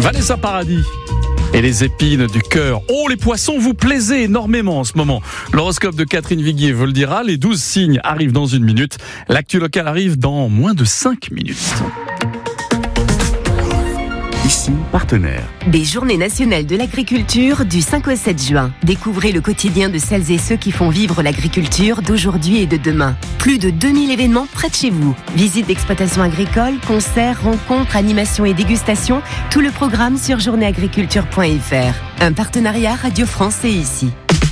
Vanessa Paradis et les épines du cœur. Oh, les poissons, vous plaisez énormément en ce moment. L'horoscope de Catherine Viguier vous le dira. Les 12 signes arrivent dans 1 minute. L'actu locale arrive dans moins de 5 minutes. Ici, partenaire. Des Journées nationales de l'agriculture du 5 au 7 juin. Découvrez le quotidien de celles et ceux qui font vivre l'agriculture d'aujourd'hui et de demain. Plus de 2000 événements près de chez vous. Visites d'exploitations agricoles, concerts, rencontres, animations et dégustations. Tout le programme sur journéeagriculture.fr. Un partenariat Radio France et Ici.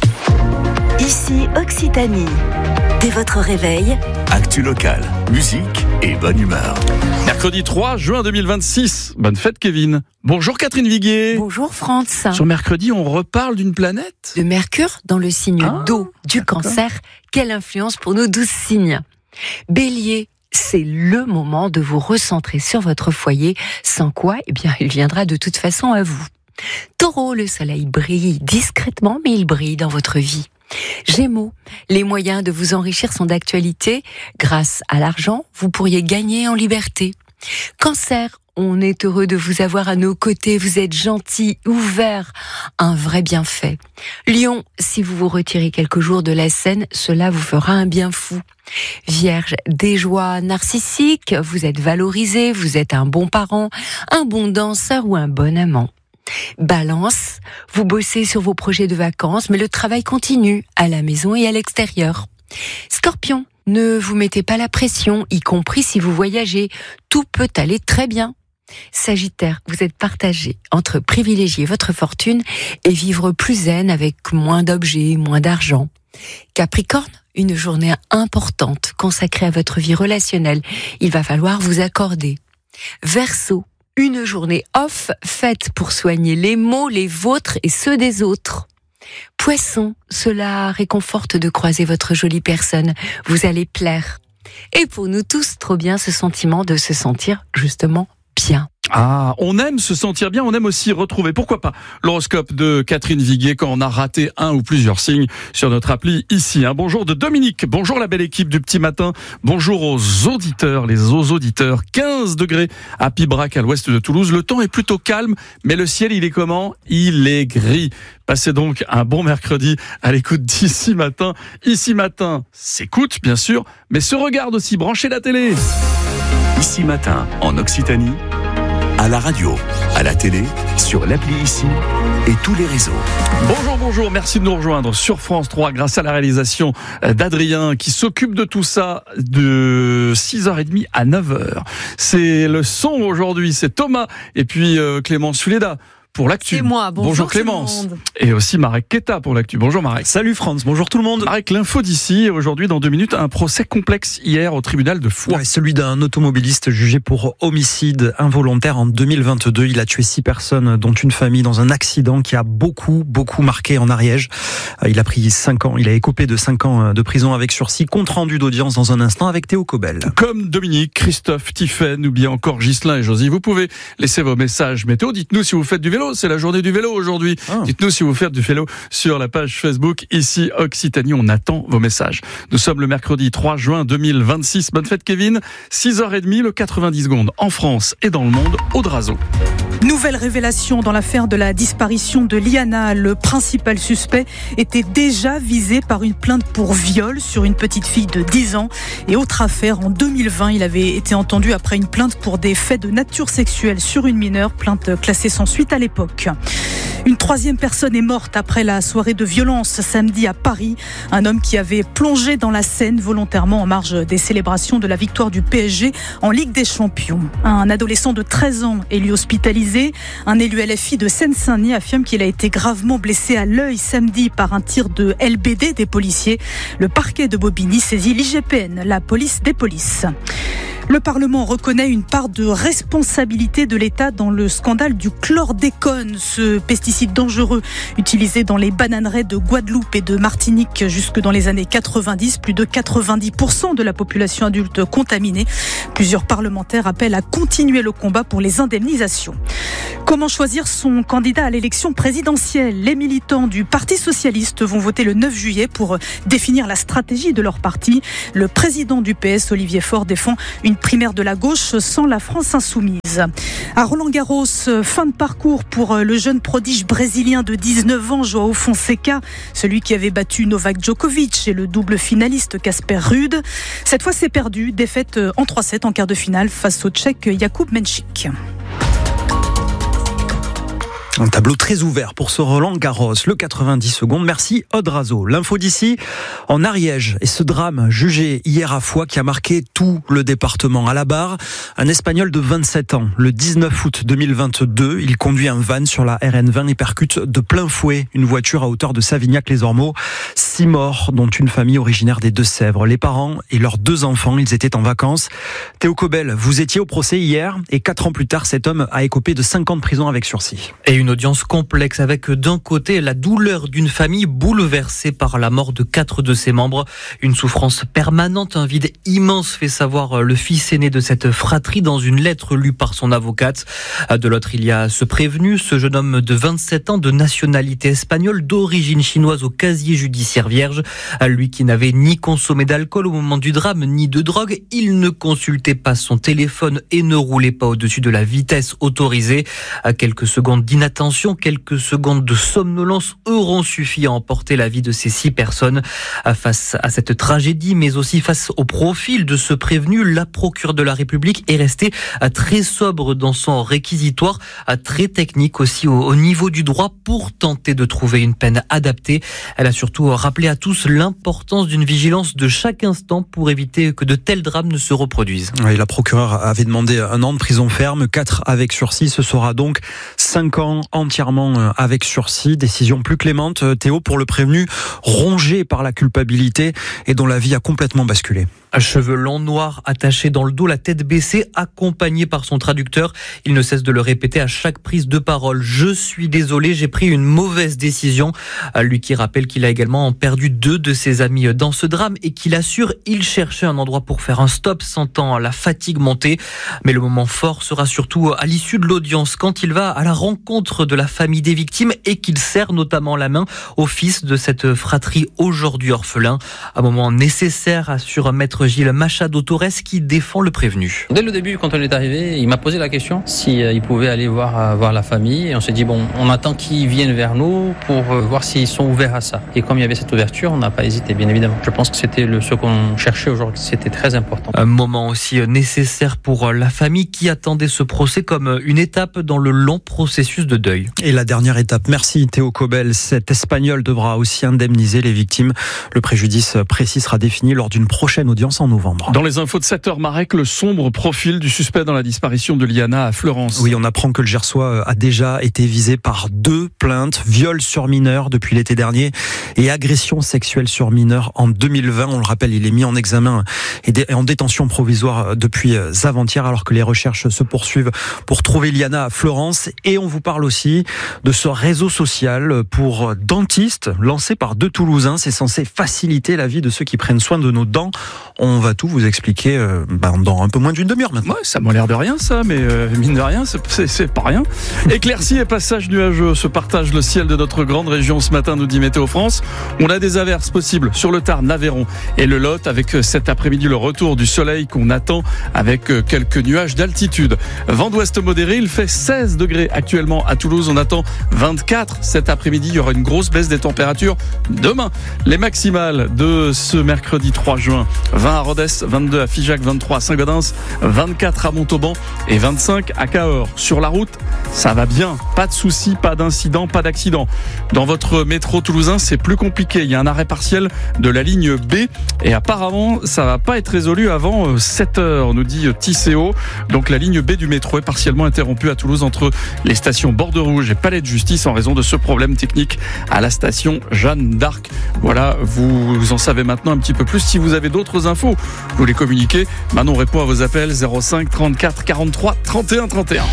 Ici Occitanie. Dès votre réveil, Actu locale, musique et bonne humeur. Mercredi 3 juin 2026. Bonne fête, Kevin. Bonjour, Catherine Viguier. Bonjour, France. Sur mercredi, on reparle d'une planète. De Mercure dans le signe d'eau du Cancer. Quelle influence pour nos 12 signes. Bélier, c'est le moment de vous recentrer sur votre foyer, sans quoi, il viendra de toute façon à vous. Taureau, le soleil brille discrètement, mais il brille dans votre vie. Gémeaux, les moyens de vous enrichir sont d'actualité. Grâce à l'argent, vous pourriez gagner en liberté. Cancer, on est heureux de vous avoir à nos côtés. Vous êtes gentil, ouvert, un vrai bienfait. Lion, si vous vous retirez quelques jours de la scène, cela vous fera un bien fou. Vierge, des joies narcissiques, vous êtes valorisé, vous êtes un bon parent, un bon danseur ou un bon amant. Balance, vous bossez sur vos projets de vacances, mais le travail continue à la maison et à l'extérieur. Scorpion, ne vous mettez pas la pression, y compris si vous voyagez. Tout peut aller très bien. Sagittaire, vous êtes partagé entre privilégier votre fortune et vivre plus zen avec moins d'objets, moins d'argent. Capricorne, une journée importante consacrée à votre vie relationnelle. Il va falloir vous accorder. Verseau, une journée off faite pour soigner les maux, les vôtres et ceux des autres. Poisson, cela réconforte de croiser votre jolie personne. Vous allez plaire. Et pour nous tous, trop bien ce sentiment de se sentir justement bien. Ah, on aime se sentir bien, on aime aussi retrouver, pourquoi pas, l'horoscope de Catherine Viguier quand on a raté un ou plusieurs signes sur notre appli ici. Un bonjour de Dominique, bonjour la belle équipe du petit matin, bonjour aux auditeurs, 15 degrés à Pibrac à l'ouest de Toulouse. Le temps est plutôt calme, mais le ciel il est comment ? Il est gris. Passez donc un bon mercredi à l'écoute d'Ici Matin. Ici Matin s'écoute bien sûr, mais se regarde aussi, branchez la télé. Ici Matin, en Occitanie, à la radio, à la télé, sur l'appli Ici et tous les réseaux. Bonjour, merci de nous rejoindre sur France 3 grâce à la réalisation d'Adrien qui s'occupe de tout ça de 6h30 à 9h. C'est le son aujourd'hui, c'est Thomas et puis Clémence Suleda pour l'actu. C'est moi, bonjour Clémence. Et aussi Marek Keta pour l'actu. Bonjour Marek. Salut France, bonjour tout le monde. Marek, l'info d'ici, aujourd'hui dans 2 minutes, un procès complexe hier au tribunal de Foix. Ouais, celui d'un automobiliste jugé pour homicide involontaire en 2022. Il a tué 6 personnes, dont une famille, dans un accident qui a beaucoup marqué en Ariège. Il a pris 5 ans, il a écopé de 5 ans de prison avec sursis. Compte rendu d'audience dans un instant avec Théo Cobel. Comme Dominique, Christophe, Tiffaine ou bien encore Ghislain et Josie, vous pouvez laisser vos messages météo. Dites-nous si vous faites du vélo. C'est la journée du vélo aujourd'hui. Dites-nous si vous faites du vélo sur la page Facebook Ici Occitanie. On attend vos messages. Nous sommes le mercredi 3 juin 2026. Bonne fête Kevin. 6h30, le 90 secondes en France et dans le monde. Audrazo. Nouvelle révélation dans l'affaire de la disparition de Liana. Le principal suspect était déjà visé par une plainte pour viol sur une petite fille de 10 ans. Et autre affaire, en 2020, il avait été entendu après une plainte pour des faits de nature sexuelle sur une mineure, plainte classée sans suite à l'époque. Une 3e personne est morte après la soirée de violence samedi à Paris. Un homme qui avait plongé dans la Seine volontairement en marge des célébrations de la victoire du PSG en Ligue des Champions. Un adolescent de 13 ans est lui hospitalisé. Un élu LFI de Seine-Saint-Denis affirme qu'il a été gravement blessé à l'œil samedi par un tir de LBD des policiers. Le parquet de Bobigny saisit l'IGPN, la police des polices. Le Parlement reconnaît une part de responsabilité de l'État dans le scandale du chlordécone, ce pesticide dangereux utilisé dans les bananeraies de Guadeloupe et de Martinique jusque dans les années 90. Plus de 90% de la population adulte contaminée. Plusieurs parlementaires appellent à continuer le combat pour les indemnisations. Comment choisir son candidat à l'élection présidentielle ? Les militants du Parti socialiste vont voter le 9 juillet pour définir la stratégie de leur parti. Le président du PS, Olivier Faure, défend une primaire de la gauche sans la France insoumise. À Roland-Garros, fin de parcours pour le jeune prodige brésilien de 19 ans, João Fonseca, celui qui avait battu Novak Djokovic et le double finaliste Casper Ruud. Cette fois, c'est perdu. Défaite en 3-7 en quart de finale face au Tchèque Jakub Menchik. Un tableau très ouvert pour ce Roland-Garros, le 90 secondes. Merci Aude Razo. L'info d'ici, en Ariège, et ce drame jugé hier à Foix qui a marqué tout le département. À la barre, un Espagnol de 27 ans. Le 19 août 2022, il conduit un van sur la RN20 et percute de plein fouet une voiture à hauteur de Savignac-les-Ormeaux. 6 morts, dont une famille originaire des Deux-Sèvres. Les parents et leurs 2 enfants, ils étaient en vacances. Théo Cobel, vous étiez au procès hier et 4 ans plus tard, cet homme a écopé de 5 ans de prison avec sursis. Et une audience complexe avec d'un côté la douleur d'une famille bouleversée par la mort de 4 de ses membres. Une souffrance permanente, un vide immense, fait savoir le fils aîné de cette fratrie dans une lettre lue par son avocate. De l'autre, il y a ce prévenu, ce jeune homme de 27 ans de nationalité espagnole, d'origine chinoise au casier judiciaire vierge. Lui qui n'avait ni consommé d'alcool au moment du drame, ni de drogue. Il ne consultait pas son téléphone et ne roulait pas au-dessus de la vitesse autorisée. À quelques secondes d'inattention, quelques secondes de somnolence auront suffi à emporter la vie de ces 6 personnes. Face à cette tragédie, mais aussi face au profil de ce prévenu, la procureure de la République est restée très sobre dans son réquisitoire, très technique aussi au niveau du droit pour tenter de trouver une peine adaptée. Elle a surtout rappelé à tous l'importance d'une vigilance de chaque instant pour éviter que de tels drames ne se reproduisent. Oui, la procureure avait demandé 1 an de prison ferme, 4 avec sursis. Ce sera donc 5 ans entièrement avec sursis. Décision plus clémente, Théo, pour le prévenu, rongé par la culpabilité et dont la vie a complètement basculé. Cheveux longs noirs attachés dans le dos, la tête baissée, accompagné par son traducteur. Il ne cesse de le répéter à chaque prise de parole. Je suis désolé, j'ai pris une mauvaise décision. Lui qui rappelle qu'il a également perdu 2 de ses amis dans ce drame et qu'il assure, il cherchait un endroit pour faire un stop, sentant la fatigue monter. Mais le moment fort sera surtout à l'issue de l'audience, quand il va à la rencontre de la famille des victimes et qu'il serre notamment la main au fils de cette fratrie aujourd'hui orphelin. Un moment nécessaire, assure maître Gilles Machado Torres qui défend le prévenu. Dès le début, quand on est arrivé, il m'a posé la question s'il pouvait aller voir la famille. Et on s'est dit, bon, on attend qu'ils viennent vers nous pour voir s'ils sont ouverts à ça. Et comme il y avait cette ouverture, on n'a pas hésité, bien évidemment. Je pense que c'était ce qu'on cherchait aujourd'hui, c'était très important. Un moment aussi nécessaire pour la famille qui attendait ce procès comme une étape dans le long processus de deuil. Et la dernière étape, merci Théo Cobel, cet Espagnol devra aussi indemniser les victimes. Le préjudice précis sera défini lors d'une prochaine audience en novembre. Dans les infos de 7h, Marek, le sombre profil du suspect dans la disparition de Liana à Fleurance. Oui, on apprend que le Gersois a déjà été visé par 2 plaintes, viol sur mineur depuis l'été dernier et agression sexuelle sur mineur en 2020. On le rappelle, il est mis en examen et en détention provisoire depuis avant-hier alors que les recherches se poursuivent pour trouver Liana à Fleurance. Et on vous parle aussi de ce réseau social pour dentistes lancé par 2 Toulousains. C'est censé faciliter la vie de ceux qui prennent soin de nos dents. On va tout vous expliquer dans un peu moins d'une demi-heure maintenant. Ouais, ça m'a l'air de rien ça, mais mine de rien, c'est pas rien. Éclaircies et passages nuageux se partagent le ciel de notre grande région ce matin, nous dit Météo France. On a des averses possibles sur le Tarn, l'Aveyron et le Lot, avec cet après-midi le retour du soleil qu'on attend avec quelques nuages d'altitude. Vent d'ouest modéré, il fait 16 degrés actuellement à Toulouse. On attend 24 cet après-midi. Il y aura une grosse baisse des températures demain. Les maximales de ce mercredi 3 juin. 20 à Rodez, 22 à Figeac, 23 à Saint-Gaudens, 24 à Montauban et 25 à Cahors. Sur la route, ça va bien. Pas de soucis, pas d'incident, pas d'accident. Dans votre métro toulousain, c'est plus compliqué. Il y a un arrêt partiel de la ligne B et apparemment, ça va pas être résolu avant 7h, nous dit Tisséo. Donc la ligne B du métro est partiellement interrompue à Toulouse entre les stations Bordeaux-Rouge et Palais de Justice en raison de ce problème technique à la station Jeanne d'Arc. Voilà, vous en savez maintenant un petit peu plus. Si vous avez d'autres infos, vous les communiquez. Manon répond à vos appels 05 34 43 31 31.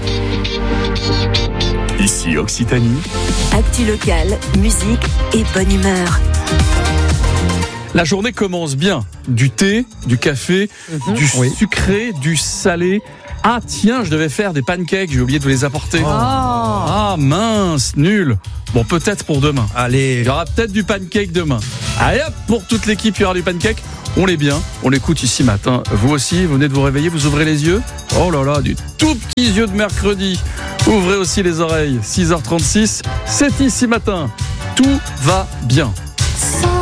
Ici Occitanie. Actu locale, musique et bonne humeur. La journée commence bien. Du thé, du café, du sucré, du salé. Ah tiens, je devais faire des pancakes, j'ai oublié de vous les apporter. Oh. Ah mince, nul. Bon, peut-être pour demain. Allez. Il y aura peut-être du pancake demain. Allez hop, pour toute l'équipe, il y aura du pancake. On l'est bien, on l'écoute ici matin. Vous aussi, vous venez de vous réveiller, vous ouvrez les yeux. Oh là là, du tout petits yeux de mercredi. Ouvrez aussi les oreilles. 6h36, c'est ici matin. Tout va bien.